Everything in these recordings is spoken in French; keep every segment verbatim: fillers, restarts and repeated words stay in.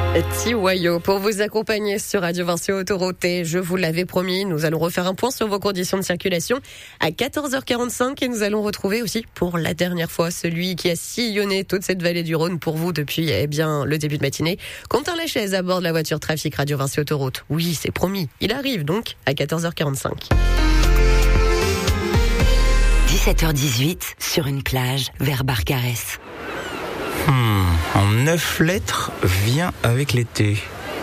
Tiwayo pour vous accompagner sur Radio Vinci Autoroute. Et je vous l'avais promis, nous allons refaire un point sur vos conditions de circulation à quatorze heures quarante-cinq et nous allons retrouver aussi pour la dernière fois celui qui a sillonné toute cette vallée du Rhône pour vous depuis eh bien le début de matinée. Quentin Lachaise à bord de la voiture trafic Radio Vinci Autoroute. Oui, c'est promis, il arrive donc à quatorze heures quarante-cinq. dix-sept heures dix-huit sur une plage vers Barcarès. Hmm, en neuf lettres, vient avec l'été.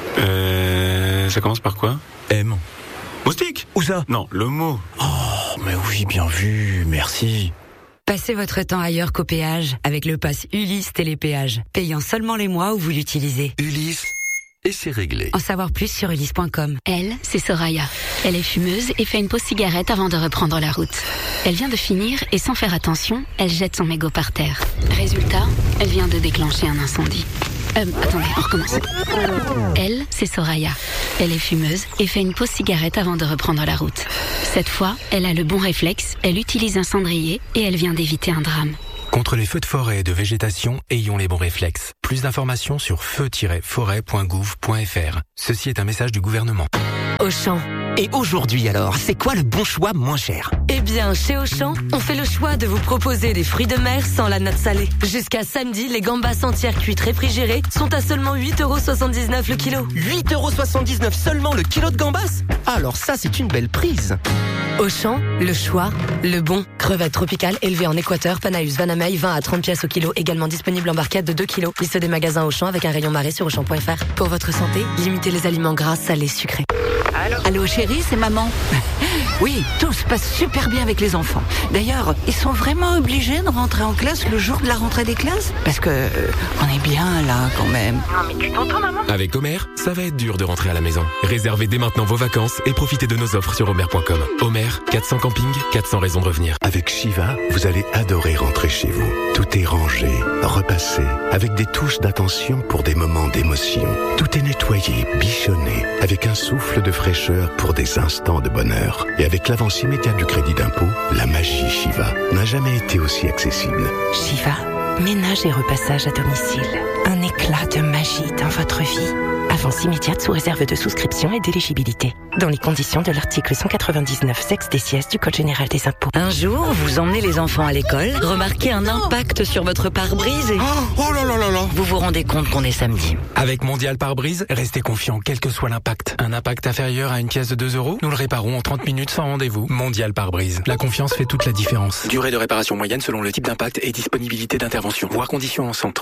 Euh, ça commence par quoi? M. Moustique? Où ça? Non, le mot. Oh, mais oui, bien vu, merci. Passez votre temps ailleurs qu'au péage avec le pass Ulysse Télépéage, payant seulement les mois où vous l'utilisez. Ulysse, et c'est réglé. En savoir plus sur ulysse point com. Elle, c'est Soraya. Elle est fumeuse et fait une pause cigarette avant de reprendre la route. Elle vient de finir et sans faire attention, elle jette son mégot par terre. Résultat, elle vient de déclencher un incendie. Euh, attendez, on recommence. Elle, c'est Soraya. Elle est fumeuse et fait une pause cigarette avant de reprendre la route. Cette fois, elle a le bon réflexe, elle utilise un cendrier et elle vient d'éviter un drame. Contre les feux de forêt et de végétation, ayons les bons réflexes. Plus d'informations sur feu tiret forêt point gouv point f r. Ceci est un message du gouvernement. Auchan. Et aujourd'hui alors, c'est quoi le bon choix moins cher? Eh bien, chez Auchan, on fait le choix de vous proposer des fruits de mer sans la note salée. Jusqu'à samedi, les gambas entières cuites réfrigérées sont à seulement huit euros soixante-dix-neuf le kilo. huit euros soixante-dix-neuf seulement le kilo de gambas? Alors ça, c'est une belle prise. Auchan, le choix, le bon. Crevettes tropicales élevées en Équateur, Panaus, Vanamei, vingt à trente pièces au kilo, également disponible en barquette de deux kilos. Liste des magasins Auchan avec un rayon marée sur auchan point f r. Pour votre santé, limitez les aliments gras, salés, sucrés. Allô, Allô chérie, c'est maman. Oui, tout se passe super bien avec les enfants. D'ailleurs, ils sont vraiment obligés de rentrer en classe le jour de la rentrée des classes? Parce que euh, on est bien là quand même. Non mais tu t'entends maman? Avec Homer, ça va être dur de rentrer à la maison. Réservez dès maintenant vos vacances et profitez de nos offres sur homer point com. Homer, quatre cents campings, quatre cents raisons de revenir. Avec Shiva, vous allez adorer rentrer chez vous. Tout est rangé, repassé, avec des touches d'attention pour des moments d'émotion. Tout est nettoyé, bichonné, avec un souffle de fraîcheur pour des instants de bonheur. Et avec l'avance immédiate du crédit d'impôt, la magie Shiva n'a jamais été aussi accessible. Shiva, ménage et repassage à domicile. Un éclat de magie dans votre vie. Avance immédiate sous réserve de souscription et d'éligibilité. Dans les conditions de l'article cent quatre-vingt-dix-neuf sexe des sièges du Code général des impôts. Un jour, vous emmenez les enfants à l'école, remarquez un impact sur votre pare-brise et... Oh, oh là là là là. Vous vous rendez compte qu'on est samedi. Avec Mondial Pare-Brise, restez confiant quel que soit l'impact. Un impact inférieur à une pièce de deux euros, nous le réparons en trente minutes sans rendez-vous. Mondial Pare-Brise. La confiance fait toute la différence. Durée de réparation moyenne selon le type d'impact et disponibilité d'intervention. Voir conditions en centre.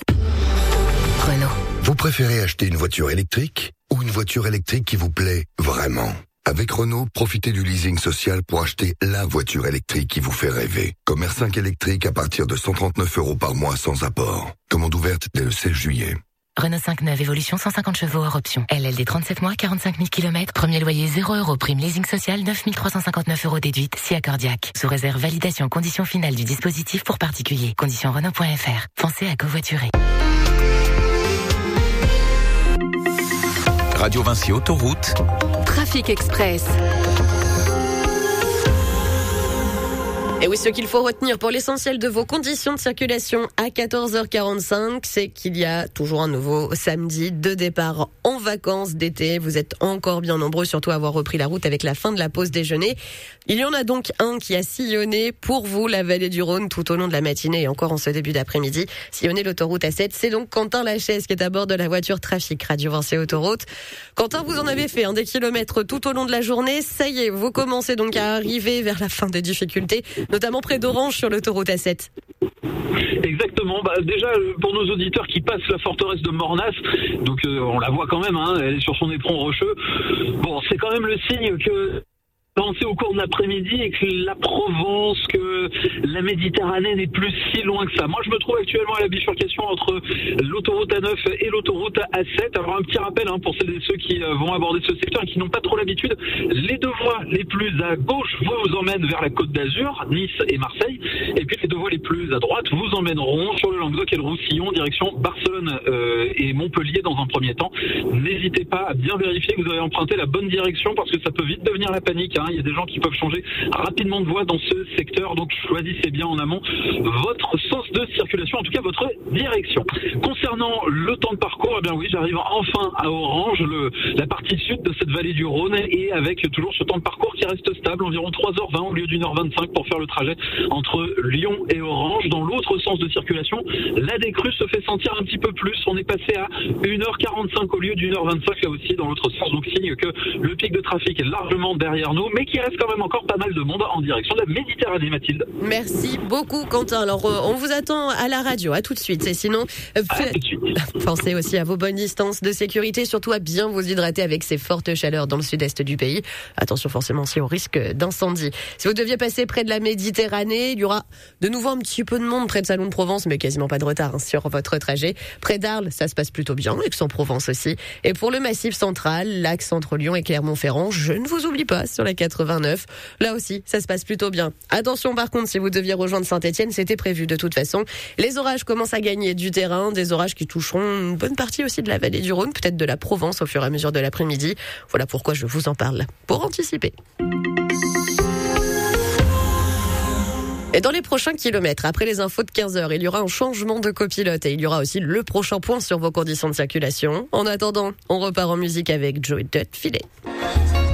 Renault. Vous préférez acheter une voiture électrique ou une voiture électrique qui vous plaît vraiment? Avec Renault, profitez du leasing social pour acheter la voiture électrique qui vous fait rêver. Comme R cinq électrique à partir de cent trente-neuf euros par mois sans apport. Commande ouverte dès le seize juillet. Renault cinq neuf Évolution cent cinquante chevaux hors option. L L D trente-sept mois, quarante-cinq mille kilomètres. Premier loyer zéro euros. Prime leasing social neuf mille trois cent cinquante-neuf euros déduite. Si accordiaque. Sous réserve validation condition finale du dispositif pour particulier. Condition Renault point f r. Pensez à covoiturer. Radio Vinci Autoroute. Trafic Express. Et oui, ce qu'il faut retenir pour l'essentiel de vos conditions de circulation à quatorze heures quarante-cinq, c'est qu'il y a toujours un nouveau samedi de départ en vacances d'été. Vous êtes encore bien nombreux, surtout à avoir repris la route avec la fin de la pause déjeuner. Il y en a donc un qui a sillonné pour vous la vallée du Rhône tout au long de la matinée et encore en ce début d'après-midi. Sillonner l'autoroute A sept, c'est donc Quentin Lachaise qui est à bord de la voiture trafic Radio Vinci Autoroute. Quentin, vous en avez fait un des kilomètres tout au long de la journée. Ça y est, vous commencez donc à arriver vers la fin des difficultés, notamment près d'Orange sur l'autoroute A sept. Exactement. Bah, déjà, pour nos auditeurs qui passent la forteresse de Mornas, donc euh, on la voit quand même, hein, elle est sur son éperon rocheux. Bon, c'est quand même le signe que avancé au cours de l'après-midi et que la Provence, que la Méditerranée n'est plus si loin que ça. Moi, je me trouve actuellement à la bifurcation entre l'autoroute A neuf et l'autoroute A sept. Alors, un petit rappel hein, pour celles et ceux qui euh, vont aborder ce secteur et qui n'ont pas trop l'habitude. Les deux voies les plus à gauche vous emmènent vers la Côte d'Azur, Nice et Marseille. Et puis, les deux voies les plus à droite vous emmèneront sur le Languedoc et le Roussillon, direction Barcelone euh, et Montpellier dans un premier temps. N'hésitez pas à bien vérifier que vous avez emprunté la bonne direction parce que ça peut vite devenir la panique. Hein. Hein. Il y a des gens qui peuvent changer rapidement de voie dans ce secteur, donc choisissez bien en amont votre sens de circulation, en tout cas votre direction. Concernant le temps de parcours, eh bien oui, j'arrive enfin à Orange, le, la partie sud de cette vallée du Rhône, et avec toujours ce temps de parcours qui reste stable, environ trois heures vingt au lieu d'une heure vingt-cinq pour faire le trajet entre Lyon et Orange. Dans l'autre sens de circulation, la décrue se fait sentir un petit peu plus. On est passé à une heure quarante-cinq au lieu d'une heure vingt-cinq, là aussi dans l'autre sens, donc signe que le pic de trafic est largement derrière nous, mais qu'il reste quand même encore pas mal de monde en direction de la Méditerranée, Mathilde. Merci beaucoup, Quentin. Alors, euh, on vous attend à la radio, à tout de suite. Et sinon, euh, fait... tout de suite. Pensez aussi à vos bonnes distances de sécurité, surtout à bien vous hydrater avec ces fortes chaleurs dans le sud-est du pays. Attention forcément aussi au risque d'incendie. Si vous deviez passer près de la Méditerranée, il y aura de nouveau un petit peu de monde près de Salon de Provence, mais quasiment pas de retard hein, sur votre trajet. Près d'Arles, ça se passe plutôt bien, Aix-en-Provence aussi. Et pour le Massif central, l'axe entre Lyon et Clermont-Ferrand, je ne vous oublie pas sur la quatre-vingt-neuf. Là aussi, ça se passe plutôt bien. Attention par contre, si vous deviez rejoindre Saint-Etienne, c'était prévu de toute façon. Les orages commencent à gagner du terrain, des orages qui toucheront une bonne partie aussi de la vallée du Rhône, peut-être de la Provence au fur et à mesure de l'après-midi. Voilà pourquoi je vous en parle, pour anticiper. Et dans les prochains kilomètres, après les infos de quinze heures, il y aura un changement de copilote et il y aura aussi le prochain point sur vos conditions de circulation. En attendant, on repart en musique avec Joey Dutt, Filet.